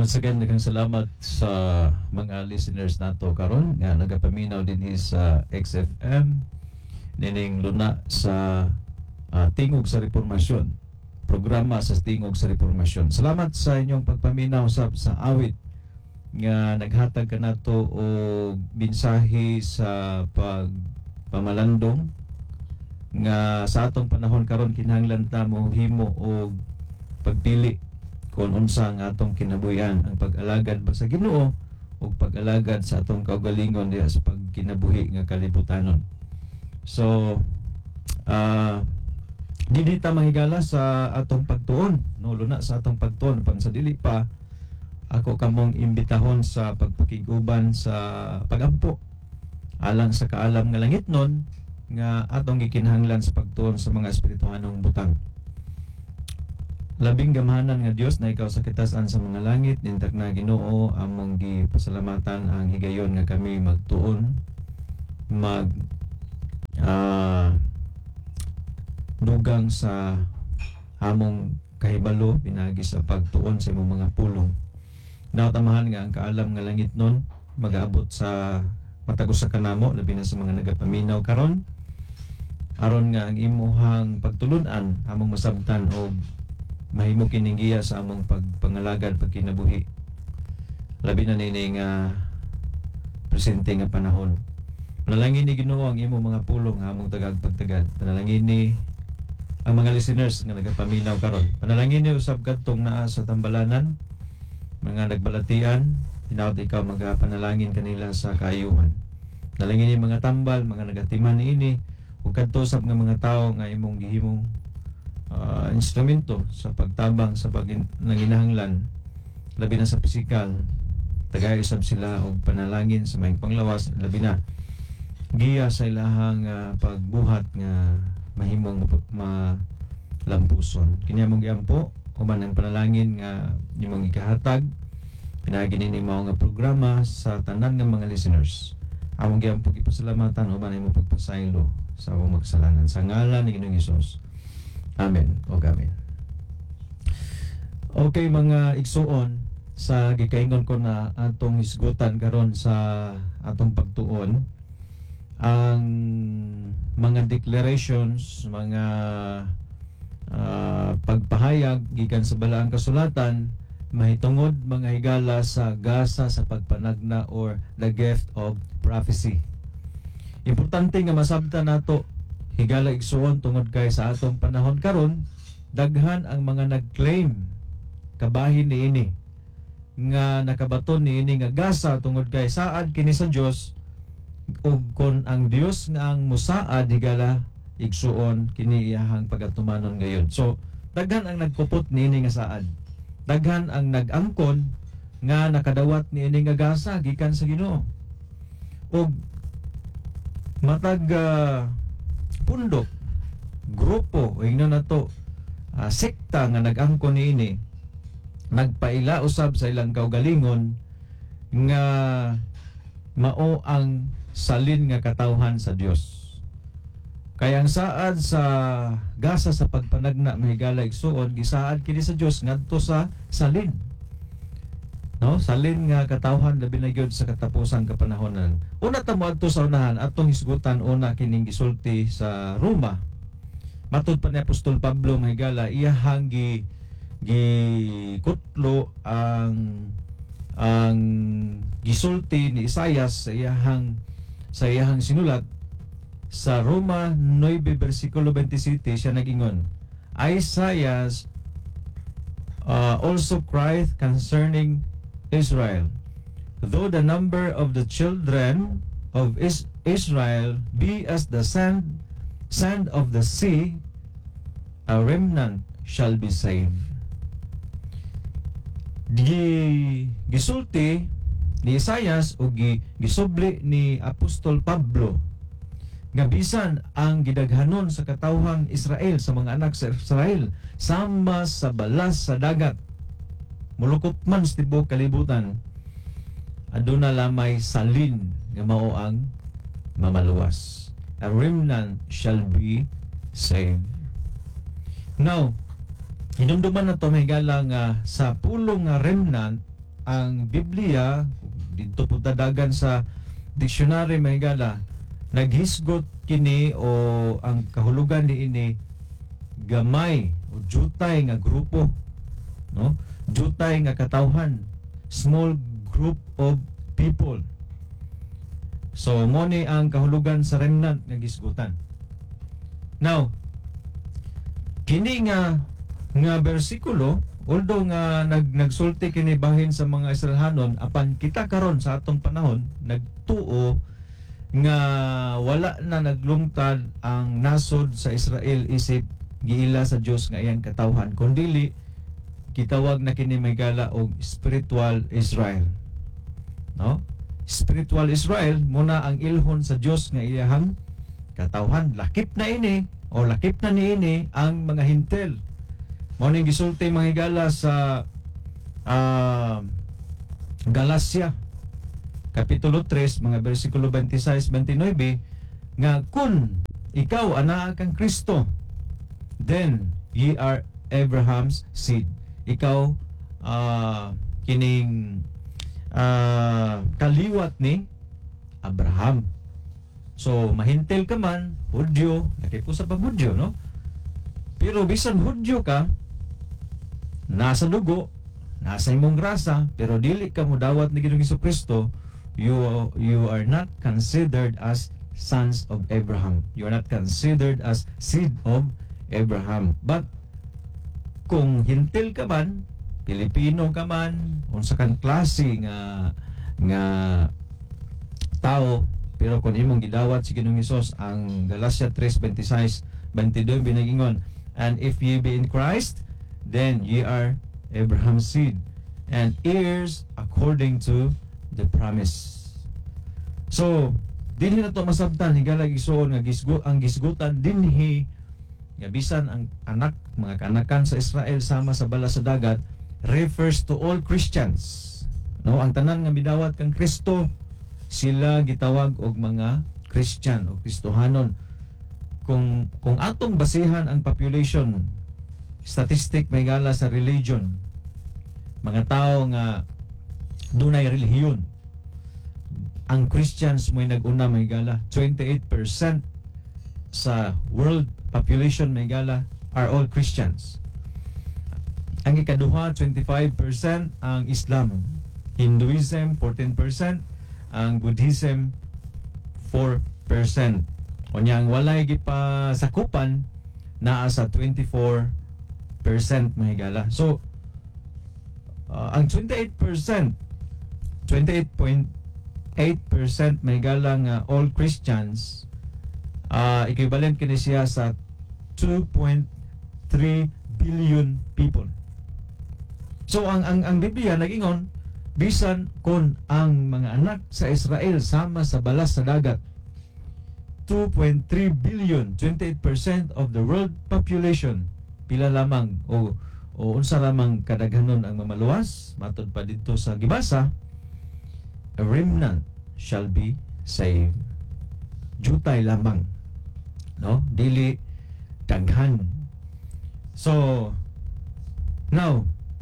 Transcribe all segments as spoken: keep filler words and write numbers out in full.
Once again, daghang salamat sa mga listeners nato karon nga nagapaminaw din sa X F M nining luna sa uh, Tingog sa Reformasyon, programa sa Tingog sa Reformasyon. Salamat sa inyong pagpaminaw sa, sa awit nga naghatag ka nato o mensahe sa pagpamalandong nga sa atong panahon karon kinahanglan ta mo himo og pagpili kung unsa ang atong kinabuhian, ang pag-alagad ba sa Ginoo o pag-alagad sa atong kaugalingon diha sa pagkinabuhi nga kalibutanon. So uh, dili ta mahigala sa atong pagtuon, no, luna sa atong pagtuon pang sa dili pa ako kamong imbitahon sa pagpakiguban sa pagampo alang sa kaalam nga langitnon nga atong gikinahanglan sa pagtuon sa mga espirituhanong butang. Labing gamahanan nga Dios na ikaw sa kitasan sa mga langit, nintag na Ginoo, among gipasalamatan ang higayon nga kami magtuon mag uh, dugang sa among kahibalo pinagi sa pagtuon sa imong mga pulong. Nautamahan nga ang kaalam nga langit nun mag-aabot sa matagos sa kanamo, labi na sa mga nagapaminaw karon aron nga ang imuhang pagtulunan among masabtan o mahimo kining giya sa among pagpangalagad pagkinabuhi labi na nini nga presente nga panahon. Panalangin ni Ginoo ang imong mga pulong among tagag pagtagad. Panalangin ni ang mga listeners nga nagapaminaw karon. Panalangin ni usab kadtong naa sa tambalanan mga nagbalatian, hinaut ikaw magapanalangin kanila sa kaayuhan. Panalangin ni mga tambal, mga nagatiman niini ug kadto sab nga mga tawo nga imong gihimong Uh, instrumento sa pagtabang sa pagginahanglan labi na sa pisikal, tagay usab sila og panalangin sa may panglawas labi na giya sa ilahang uh, pagbuhat nga mahimong malampuson. Kini among giampo human ang panalangin nga nimong ikahatag pinagi nini mao nga programa sa tanan nga mga listeners. Among giampo gipasalamatan human imong pagpasaylo sa among magsalanan sa ngalan ni Ginoong Hesus. Amen o amen. Okay mga igsuon, sa gikaingon ko na atong hisgutan karon sa atong pagtuon ang mga declarations, mga uh, pagpahayag gikan sa balaang kasulatan mahitungod mga higala sa gasa sa pagpanagna or the gift of prophecy. Importante nga masabtan nato higala igsuon tungod kay sa atong panahon karon daghan ang mga nag-claim kabahin niini nga nakabaton niini nga gasa tungod kay saad kini sa Dios ug kon ang Dios nga ang musaad higala igsuon kini iyahang pagatumanon gayon. So daghan ang nagkupot niini nga saad, daghan ang nag-angkon nga nakadawat niini nga gasa gikan sa Ginoo ug matag uh, pundok, grupo, o ingnan na to, uh, sekta nga nag-angkon niini, nagpaila usab sa ilang kaugalingon nga mao ang salin nga katawhan sa Dios. Kaya ang saad sa gasa sa pagpanagna mahigala igsuon, gisaad kini sa Dios ngadto sa salin. No, salin nga katawhan labi na gyud sa katapusang kapanahonan. Una ta mo adto sa unahan atong hisgutan una kining gisulti sa Roma. Matud pa ni Apostol Pablo nga higala iyahang gi gikutlo ang ang gisulti ni Isaias sa iyahang sa iyahang sinulat sa Roma nine versikulo twenty-seven siya nagingon, Isaiah uh, also cried concerning Israel, though the number of the children of Is- Israel be as the sand sand of the sea, a remnant shall be saved. Gi gisulti ni Isaias o gi gisubli ni Apostol Pablo nga bisan ang gidaghanon sa katawhang Israel sa mga anak sa Israel sama sa balas sa dagat mulukop man sa tibuok kalibutan aduna lamay salin nga mao ang mamaluwas. A remnant shall be saved. Now, hinumduman na to may gala nga sa pulong nga remnant ang Biblia dito po tadagan sa dictionary mahigala naghisgot kini o ang kahulugan ni ini gamay o jutay nga grupo, no? Jutay nga katawhan, small group of people. So mo ni ang kahulugan sa remnant nga gisgutan. Now kini nga nga bersikulo, although nga nag nagsulti kini bahin sa mga Israelhanon, apan kita karon sa atong panahon nagtuo nga wala na naglungtad ang nasod sa Israel isip giila sa Dios nga iyang katawhan, kundili gitawag na kini mahigala og spiritual Israel, no? Spiritual Israel muna ang ilhon sa Dios nga iyang katawhan. Lakip na ini o lakip na niini ang mga hintel. Mao ning gisulti mahigala sa uh, Galacia Kapitulo tres, mga versikulo twenty-six twenty-nine, nga kun ikaw anaa kang Kristo, then ye are Abraham's seed. Ikaw uh, kining uh, kaliwat ni Abraham. So mahintel ka man, Hudyo, lakip ko sa pag-Hudyo, no? Pero bisan Hudyo ka, nasa dugo, nasa imong grasa, pero dili ka mo dawat ni Ginoong Jesucristo, you you are not considered as sons of Abraham. You are not considered as seed of Abraham. But kung hintil ka man, Pilipino ka man, unsa kang klase nga nga tao, pero kung imong gidawat si Ginoong Hesus, ang Galacia three twenty-six twenty-two binagingon, and if ye be in Christ, then ye are Abraham's seed and heirs according to the promise. So dinhi na to masabtan higala igsoon nga gisgo ang gisgutan dinhi nga bisan ang anak mga kanakan sa Israel sama sa bala sa dagat refers to all Christians, no? Ang tanan nga midawat kang Kristo sila gitawag og mga Christian o Kristohanon. Kung kung atong basihan ang population statistic may gala sa religion, mga tao nga dunay relihiyon, ang Christians may nag-una may gala twenty-eight percent sa world population may gala are all Christians. Ang ikaduha twenty-five percent ang Islam, Hinduism fourteen percent, ang Buddhism four percent. Unya ang walay gipasakupan naa sa twenty-four percent mahigala. So uh, ang twenty-eight percent twenty-eight point eight percent mahigala nga all Christians, uh, equivalent kini siya sa two point three billion people. So ang ang ang Biblia nagingon bisan kon ang mga anak sa Israel sama sa balas sa dagat, two point three billion, twenty-eight percent of the world population, pila lamang o o unsa lamang kadaghanon ang mamaluwas matud pa dito sa gibasa, a remnant shall be saved. Jutay lamang, no? Dili daghan. So now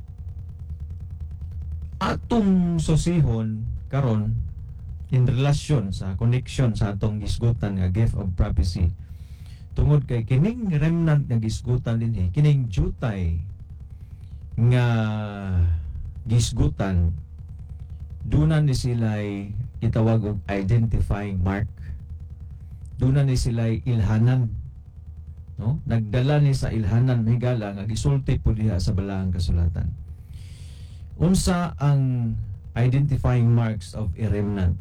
atong susihon karon in relasyon sa connection sa atong gisgutan nga gift of prophecy, tungod kay kining remnant nga gisgutan dinhi, kining jutay nga gisgutan, dunan ni sila'y itawag og identifying mark, dunan ni sila'y ilhanan, no? Nagdala ni sa ilhanan higala nga gisulti po diha sa balaang kasulatan. Unsa ang identifying marks of a remnant?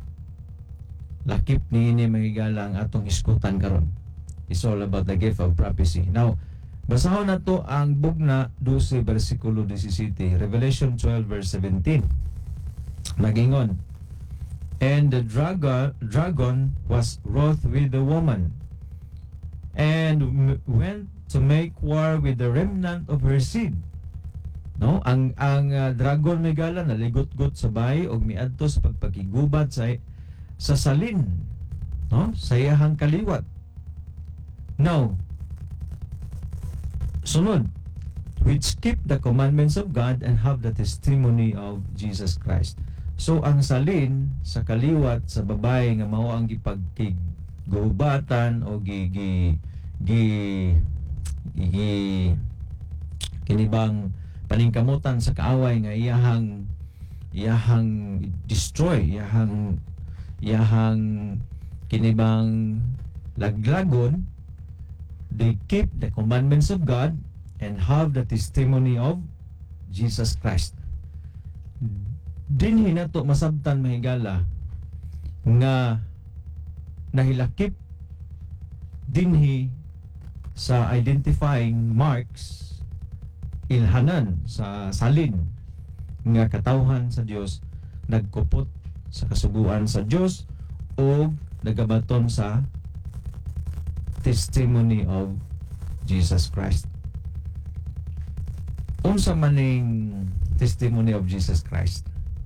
Lakip ni ini mahigala ang atong iskutan karon. It's all about the gift of prophecy. Now basahon nato ang bugna twelve bersikulo seventeen, Revelation twelve verse seventeen. Nagingon, and the dragon dragon was wroth with the woman, and went to make war with the remnant of her seed. No, ang ang uh, dragon may gala naligot-got sa bahay og miadto sa pagpakigubad sa sa salin, no, sa iyahang kaliwat. Now sunod, which keep the commandments of God and have the testimony of Jesus Christ. So ang salin sa kaliwat sa babae nga mao ang gipagkigubatan o gi gi gi, gi kinibang paningkamutan sa kaaway nga iyahang iyahang destroy, iyahang iyahang kinibang laglagon. They keep the commandments of God and have the testimony of Jesus Christ. Dinhi nato masabtan mahigala nga nahilakip dinhi sa identifying marks ilhanan sa salin nga katawhan sa Dios nagkupot sa kasuguan sa Dios o nagabaton sa testimony of Jesus Christ. Unsa maning testimony of Jesus Christ?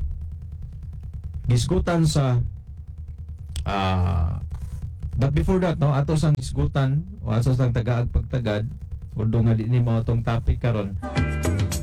Gisgutan sa uh, but before that, no, ato sang gisgutan o ato sang tagaag pagtagad, although nga di ni mao tong topic karon,